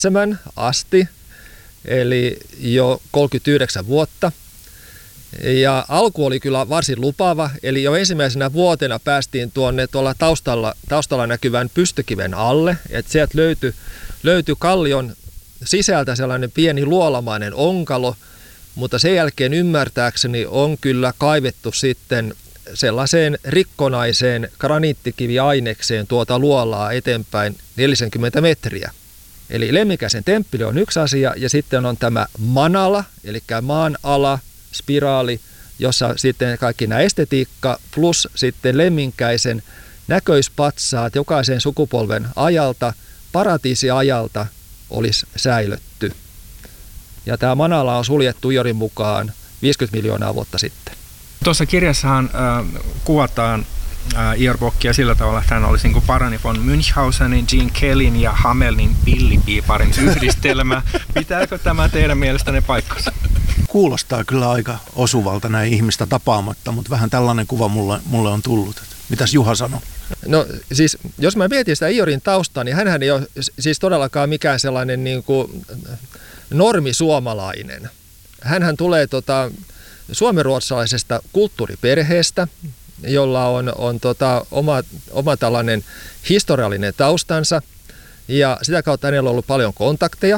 asti, eli jo 39 vuotta. Ja alku oli kyllä varsin lupaava, eli jo ensimmäisenä vuotena päästiin tuolla taustalla näkyvän pystykiven alle, että sieltä löytyi kallion sisältä sellainen pieni luolamainen onkalo, mutta sen jälkeen ymmärtääkseni on kyllä kaivettu sitten sellaiseen rikkonaiseen graniittikiviainekseen tuota luolaa eteenpäin 40 metriä. Eli Lemminkäisen temppeli on yksi asia, ja sitten on tämä manala, eli maan ala, spiraali, jossa sitten kaikki nämä estetiikka plus sitten Lemminkäisen näköispatsaat jokaisen sukupolven ajalta, paratiisiajalta olisi säilytty. Ja tämä manala on suljettu Iorin mukaan 50 miljoonaa vuotta sitten. Tuossa kirjassahan kuvataan Ior Bockia sillä tavalla, että hän olisi niin Parani von Münchhausenin, Gene Kellyn ja Hamelin pillipiiparin yhdistelmä. Pitääkö tämä teidän mielestänne paikkansa? Kuulostaa kyllä aika osuvalta näin ihmistä tapaamatta, mutta vähän tällainen kuva mulle on tullut. Mitäs Juha sanoo? No siis, jos mä mietin sitä Iorin taustaa, niin hänhän ei ole siis todellakaan mikään sellainen niin kuin normisuomalainen. Hänhän tulee suomenruotsalaisesta kulttuuriperheestä, jolla on oma tällainen historiallinen taustansa, ja sitä kautta hänellä on ollut paljon kontakteja.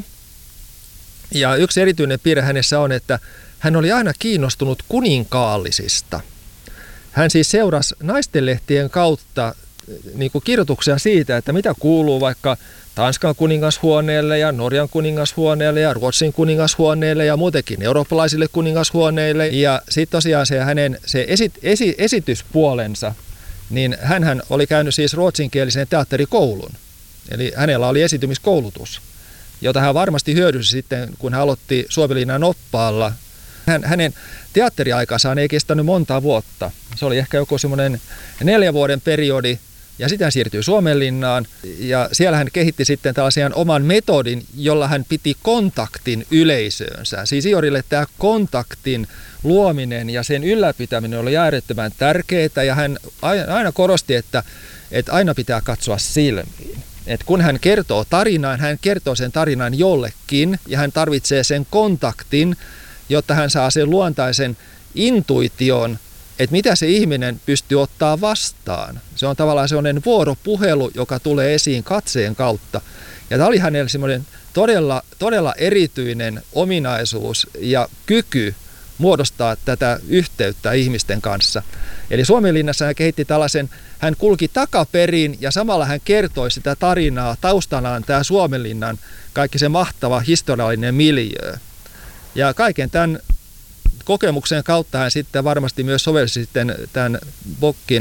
Ja yksi erityinen piirre hänessä on, että hän oli aina kiinnostunut kuninkaallisista. Hän siis seurasi naistenlehtien kautta niin kuin kirjoituksia siitä, että mitä kuuluu vaikka Tanskan kuningashuoneelle ja Norjan kuningashuoneelle ja Ruotsin kuningashuoneelle ja muutenkin eurooppalaisille kuningashuoneille. Ja sitten tosiaan se esityspuolensa, niin hänhän oli käynyt siis ruotsinkielisen teatterikoulun. Eli hänellä oli esiintymiskoulutus, jota hän varmasti hyödynsi sitten, kun hän aloitti Suomenlinnan oppaalla. Hänen teatteriaikansa ei kestänyt monta vuotta. Se oli ehkä joku semmoinen 4 vuoden periodi, ja sitten hän siirtyi Suomenlinnaan, ja siellä hän kehitti sitten tällaisen oman metodin, jolla hän piti kontaktin yleisöönsä. Siis Iorille tämä kontaktin luominen ja sen ylläpitäminen oli äärettömän tärkeää, ja hän aina korosti, että aina pitää katsoa silmiin. Et kun hän kertoo tarinaan, hän kertoo sen tarinan jollekin, ja hän tarvitsee sen kontaktin, jotta hän saa sen luontaisen intuition, että mitä se ihminen pystyy ottaa vastaan. Se on tavallaan sellainen vuoropuhelu, joka tulee esiin katseen kautta. Ja tämä oli hänellä semmoinen todella erityinen ominaisuus ja kyky muodostaa tätä yhteyttä ihmisten kanssa. Eli Suomenlinnassa hän kehitti tällaisen, hän kulki takaperin ja samalla hän kertoi sitä tarinaa taustanaan tämä Suomenlinnan kaikki se mahtava historiallinen miljöö. Ja kaiken tämän kokemuksen kautta hän sitten varmasti myös sovelsi sitten tämän Bockin